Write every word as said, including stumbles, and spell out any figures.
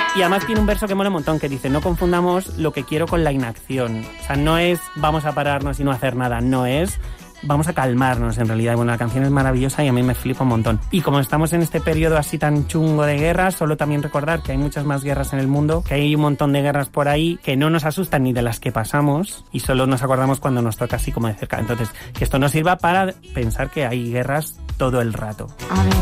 Y además tiene un verso que mola un montón, que dice: no confundamos lo que quiero con la inacción. O sea, no es vamos a pararnos y no hacer nada, no es vamos a calmarnos en realidad. Bueno, la canción es maravillosa y a mí me flipa un montón. Y como estamos en este periodo así tan chungo de guerras, solo también recordar que hay muchas más guerras en el mundo, que hay un montón de guerras por ahí que no nos asustan ni de las que pasamos y solo nos acordamos cuando nos toca así como de cerca. Entonces, que esto nos sirva para pensar que hay guerras todo el rato. A ver.